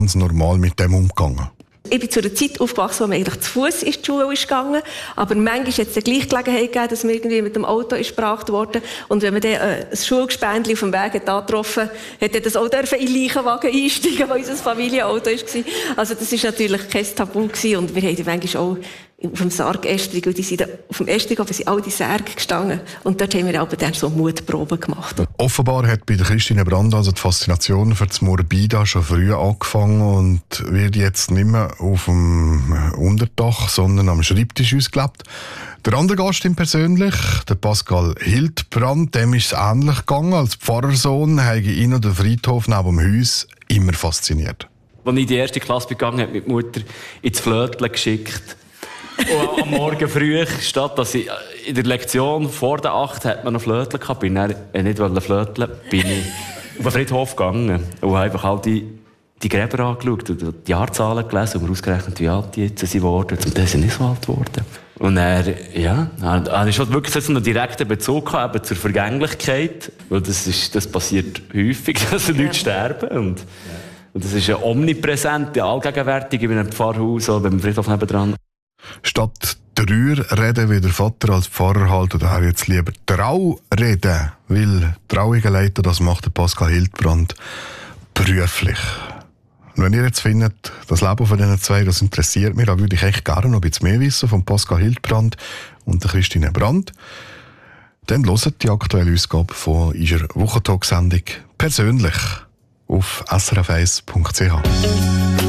ganz normal mit dem umgegangen? Ich bin zu einer Zeit aufgewachsen, wo man eigentlich zu Fuß in die Schule ist gegangen. Aber manchmal hat es gleich Gelegenheit gegeben, dass man irgendwie mit dem Auto ist gebracht worden. Und wenn man dann ein Schulgespendli auf dem Weg hat angetroffen hat, hat das auch in den Leichenwagen einsteigen, weil unser Familienauto war. Also das war natürlich kein Tabu gewesen. Und wir haben dann manchmal auch auf dem Sarg-Estrich, und die sind auf dem Estrich sind all die Särge gestanden. Und dort haben wir aber dann so Mutproben gemacht. Offenbar hat bei der Christine Brand also die Faszination für das Morbide schon früh angefangen und wird jetzt nicht mehr auf dem Unterdach, sondern am Schreibtisch ausgelebt. Der andere Gast persönlich, der Pascal Hildbrand, dem ist es ähnlich gegangen. Als Pfarrersohn habe ihn und den Friedhof neben dem Haus immer fasziniert. Als ich in die erste Klasse begangen habe, hat meine Mutter ins Flötchen geschickt. Und am Morgen früh, statt dass ich in der Lektion vor der 8 hat man noch Flötchen gehabt, bin ich nicht flöteln, bin ich auf den Friedhof gegangen und habe einfach all die Gräber angeschaut und die Jahrzahlen gelesen und mir ausgerechnet, wie alt die jetzt sind geworden. Und dann sind nicht so alt geworden. Und habe ich schon wirklich so einen direkten Bezug gehabt, eben zur Vergänglichkeit, weil das passiert häufig, dass Leute sterben. Und das ist ja omnipräsent, allgegenwärtig in einem Pfarrhaus oder beim Friedhof nebendran. Statt Trauer reden, wie der Vater als Pfarrer halt, oder er jetzt lieber Trau reden, weil traurige Leute, das macht der Pascal Hildbrand beruflich. Und wenn ihr jetzt findet, das Leben von diesen zwei, das interessiert mich, dann würde ich echt gerne noch ein bisschen mehr wissen von Pascal Hildbrand und der Christine Brand, dann hört die aktuelle Ausgabe von unserer Wochentalk-Sendung persönlich auf srf1.ch.